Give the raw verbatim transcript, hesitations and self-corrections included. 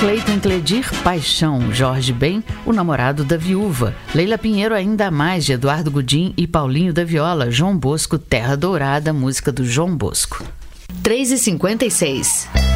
Cleiton Cledir, Paixão. Jorge Ben, O Namorado da Viúva. Leila Pinheiro, Ainda Mais, de Eduardo Gudim e Paulinho da Viola. João Bosco, Terra Dourada, música do João Bosco. três e cinquenta e seis.